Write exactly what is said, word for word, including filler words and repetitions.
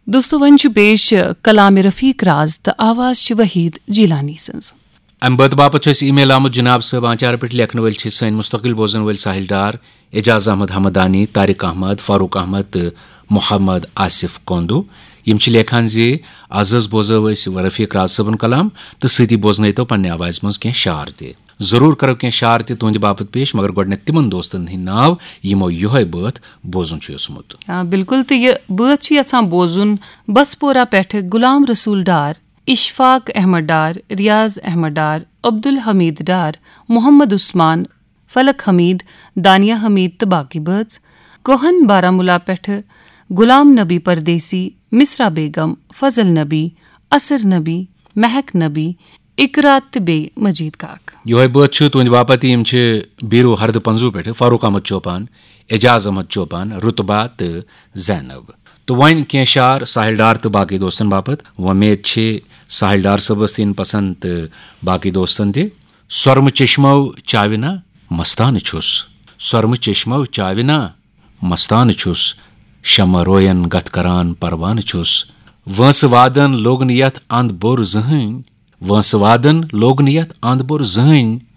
दोस्तों वन छु पेश कलाम रफीक राज तो आवाज छु वहीद जिलानी सन्ज। अम बद बापत ई मेल आमुत जनाब साहब आचार पे लिखन वल सन मुस्तकिल बोजन वल साहिल डार एजाज अहमद हमदानी तारिक अहमद फारूक अहमद तो मोहम्मद आसिफ कोंदू यम लेखान जे आज बोजो रफीक राज सबन कलाम तो सती बोजन तो पन्ने आवाज मज कह शार ते जरूर करो कह शार ते तुंद बापत पेश मगर गोडने तिमन दोस्तन हिंद नाव यमो योहे बात बोजुन योसमुत। बिल्कुल तो यह बात यहां बोजुन बसपोरा पेठ गुलाम रसूल डार इशफाक अहमद डार रियाज अहमद डार अब्दुल हमीद डार मोहम्मद उस्मान फलक हमीद दानिया हमीद तो बाकी बर्ड्स कोहन बारामुला पेठ गुलाम नबी परदेसी मिसरा बेगम फजल नबी असर नबी महक नबी इकरात बे मजीद काक योहे बात तुंद बापत यम बीरो हरद पंजू पे फारूक अहमद चौपान एजाज अहमद चौपान रुतबा तो जैनब तो वन कह शार साहिल डार तो बाकी दोस्तन बापत वमेद साहिल डार सबस तीन पसंद तो बाकी दोस्तन ते स्वरम चश्मो चाविना मस्तान छुस स्वरम चश्मो चाविना मस्तान छुस शम रोयन गत करान परवान छुस वंस वादन लोगन यथ अंध बोर जहन वंस वादन लोगन यथ अंध बोर जहन